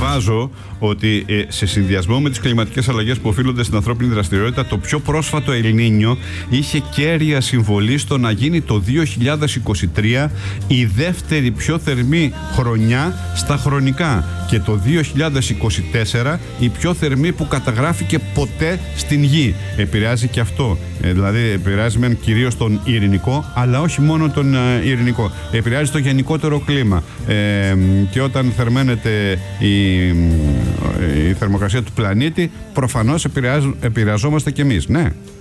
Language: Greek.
διαβάζω ότι σε συνδυασμό με τις κλιματικές αλλαγές που οφείλονται στην ανθρώπινη δραστηριότητα, το πιο πρόσφατο Ελνίνιο είχε κέρια συμβολή στο να γίνει το 2023 η δεύτερη πιο θερμή χρονιά στα χρονικά και το 2024 η πιο θερμή που καταγράφηκε ποτέ στην Γη. Επηρεάζει και αυτό. Δηλαδή επηρεάζει μεν κυρίως τον ειρηνικό, αλλά όχι μόνο τον ειρηνικό. Επηρεάζει το γενικότερο κλίμα. Και όταν θερμαίνεται η θερμοκρασία του πλανήτη, προφανώς επηρεαζόμαστε κι εμείς. Ναι.